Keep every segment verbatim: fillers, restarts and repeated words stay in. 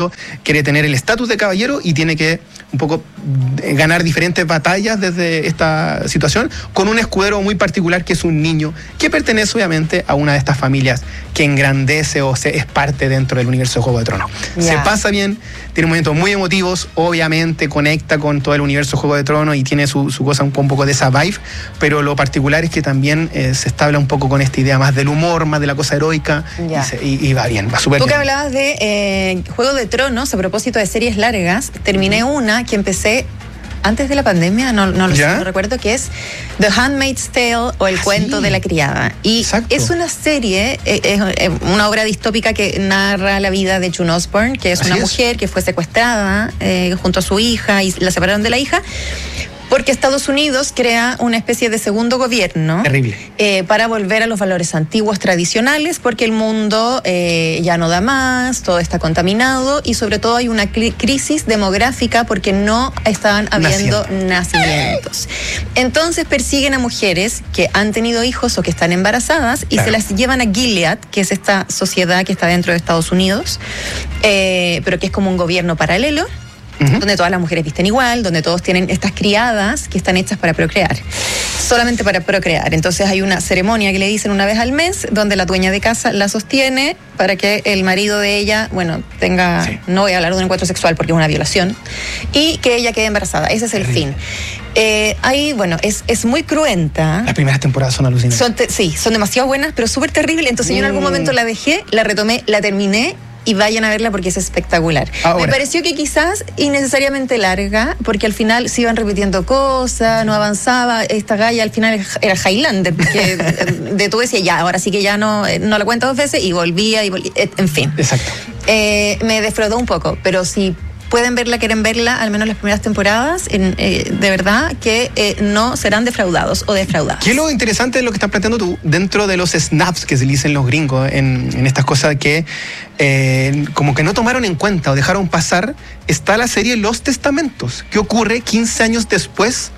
fondo quiere tener el estatus de caballero y tiene que un poco ganar diferentes batallas desde esta situación con un escudero muy particular que es un niño que pertenece obviamente a una de estas familias que engrandece o se, es parte dentro del universo de Juego de Tronos. Yeah. Se pasa bien, tiene momentos muy emotivos, obviamente conecta con todo el universo de Juego de Tronos y tiene su, su cosa un, un poco de esa vibe, pero lo particular es que también eh, se establa un poco con esta idea más del humor, más de la cosa heroica. Yeah. y, se, y, y va bien, va súper bien. Tú que hablabas de eh, Juego de Tronos a propósito de series largas, terminé una que empecé antes de la pandemia, no, no lo sé, no recuerdo, que es The Handmaid's Tale o El ah, cuento sí. de la criada. Y Exacto. es una serie, es, es una obra distópica que narra la vida de June Osborne, que es Así una es. mujer que fue secuestrada eh, junto a su hija y la separaron de la hija. Porque Estados Unidos crea una especie de segundo gobierno eh, para volver a los valores antiguos tradicionales, porque el mundo eh, ya no da más, todo está contaminado y sobre todo hay una cri- crisis demográfica porque no están habiendo Naciendo. nacimientos. Entonces persiguen a mujeres que han tenido hijos o que están embarazadas y claro. se las llevan a Gilead, que es esta sociedad que está dentro de Estados Unidos, eh, pero que es como un gobierno paralelo. Uh-huh. Donde todas las mujeres visten igual, donde todos tienen estas criadas que están hechas para procrear, solamente para procrear. Entonces hay una ceremonia que le dicen una vez al mes, donde la dueña de casa la sostiene para que el marido de ella, bueno, tenga, sí. no voy a hablar de un encuentro sexual porque es una violación, y que ella quede embarazada. Ese es el Terrible. fin. Eh, ahí, bueno, es, es muy cruenta. Las primeras temporadas son alucinantes. Son te, sí, son demasiado buenas, pero súper terribles. Entonces mm. yo en algún momento la dejé, la retomé, la terminé. Y vayan a verla porque es espectacular. Ahora. Me pareció que quizás innecesariamente larga, porque al final se iban repitiendo cosas, no avanzaba. Esta galla al final era Highlander, porque de tú decías, ya, ahora sí que ya no, no la cuento dos veces, y volvía, y volvía, en fin. Exacto. Eh, me defraudó un poco, pero si pueden verla, quieren verla, al menos las primeras temporadas, en, eh, de verdad que eh, no serán defraudados o defraudadas. ¿Qué es lo interesante de lo que estás planteando tú? Dentro de los snaps que se dicen los gringos en, en estas cosas que eh, como que no tomaron en cuenta o dejaron pasar, está la serie Los Testamentos, que ocurre quince años después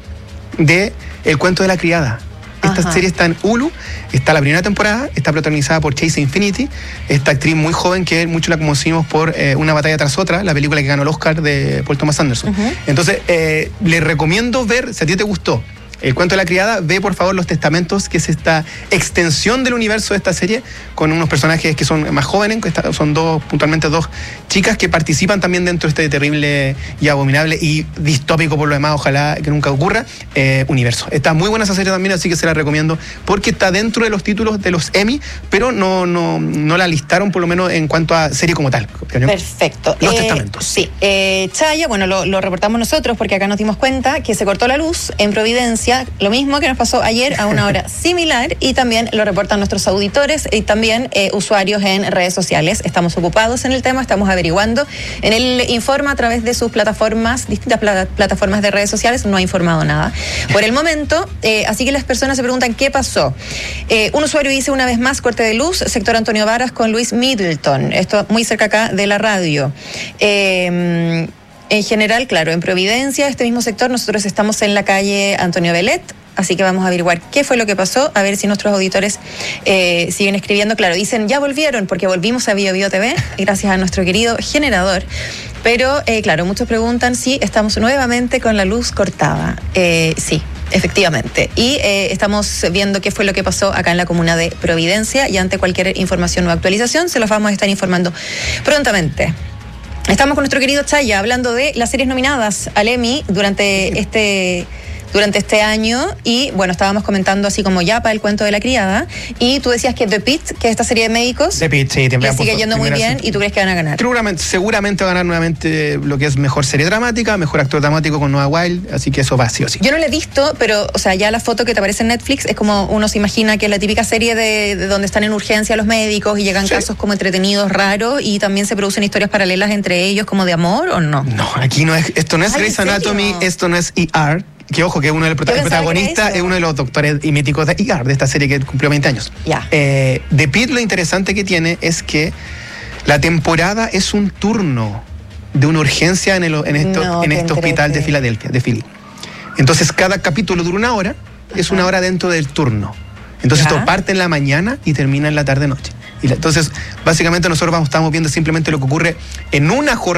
de El cuento de la criada. Esta Ajá. serie está en Hulu, está la primera temporada, está protagonizada por Chase Infinity, esta actriz muy joven que mucho la conocimos por eh, Una batalla tras otra, la película que ganó el Oscar de Paul Thomas Anderson. Uh-huh. Entonces, eh, les recomiendo ver, si a ti te gustó El cuento de la criada, ve por favor Los Testamentos, que es esta extensión del universo de esta serie, con unos personajes que son más jóvenes, que está, son dos, puntualmente dos chicas que participan también dentro de este terrible y abominable y distópico por lo demás, ojalá que nunca ocurra, eh, universo. Está muy buena esa serie también, así que se la recomiendo, porque está dentro de los títulos de los Emmy, pero no, no, no la listaron por lo menos en cuanto a serie como tal. Perfecto. Los eh, Testamentos. Sí. Eh, Chaya, bueno, lo, lo reportamos nosotros porque acá nos dimos cuenta que se cortó la luz en Providencia. Lo mismo que nos pasó ayer a una hora similar, y también lo reportan nuestros auditores y también eh, usuarios en redes sociales. Estamos ocupados en el tema, estamos averiguando. En el informa a través de sus plataformas, distintas pl- plataformas de redes sociales, no ha informado nada por el momento, eh, así que las personas se preguntan qué pasó. Eh, un usuario dice una vez más corte de luz, sector Antonio Varas con Luis Middleton, esto muy cerca acá de la radio. Eh, En general, claro, en Providencia, este mismo sector, nosotros estamos en la calle Antonio Belet, así que vamos a averiguar qué fue lo que pasó, a ver si nuestros auditores eh, siguen escribiendo. Claro, dicen, ya volvieron, porque volvimos a Bio Bio T V, gracias a nuestro querido generador. Pero, eh, claro, muchos preguntan si estamos nuevamente con la luz cortada. Eh, sí, efectivamente. Y eh, estamos viendo qué fue lo que pasó acá en la comuna de Providencia, y ante cualquier información o actualización, se los vamos a estar informando prontamente. Estamos con nuestro querido Chaya hablando de las series nominadas al Emmy durante este durante este año, y bueno, estábamos comentando así como Yapa, El cuento de la criada, y tú decías que The Pitt, que es esta serie de médicos, The Pitt, sí, le sigue yendo muy bien, y tú crees que van a ganar. Seguramente, seguramente va a ganar nuevamente lo que es mejor serie dramática, mejor actor dramático con Noah Wilde, así que eso va sí o sí. Yo no la he visto, pero o sea, ya la foto que te aparece en Netflix es como uno se imagina que es la típica serie de, de donde están en urgencia los médicos y llegan sí. casos como entretenidos, raros, y también se producen historias paralelas entre ellos como de amor, ¿o no? No, aquí no es, esto no es Grey's Anatomy, esto no es E R. Que ojo, que uno de los prota- protagonistas es uno de los doctores y míticos de E R, de esta serie que cumplió veinte años. Yeah. Eh, The Pitt, lo interesante que tiene es que la temporada es un turno de una urgencia en, el, en, esto, no, en este hospital de Filadelfia, de Philly. Entonces cada capítulo dura una hora, Ajá. es una hora dentro del turno. Entonces ¿Ya? esto parte en la mañana y termina en la tarde-noche. Y la, entonces, básicamente nosotros vamos, estamos viendo simplemente lo que ocurre en una jornada